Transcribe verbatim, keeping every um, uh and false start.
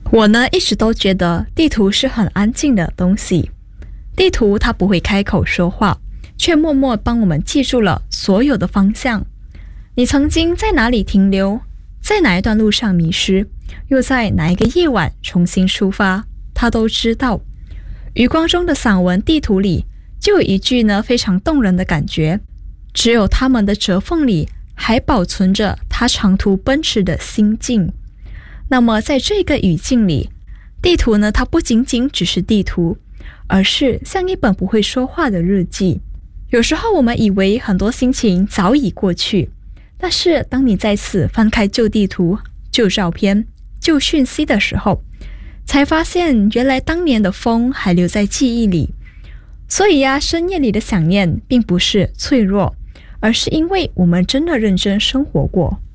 我呢一直都觉得地图是很安静的东西，地图它不会开口说话，却默默帮我们记住了所有的方向。你曾经在哪里停留，在哪一段路上迷失，又在哪一个夜晚重新出发，它都知道。余光中的散文《地图》里就有一句呢非常动人的感觉，只有他们的折缝里还保存着他长途奔驰的心境。那么在这个语境里，地图呢它不仅仅只是地图，而是像一本不会说话的日记。有时候我们以为很多心情早已过去，但是当你再次翻开旧地图、旧照片、旧讯息的时候，才发现原来当年的风还留在记忆里。所以呀，深夜里的想念并不是脆弱，而是因为我们真的认真生活过。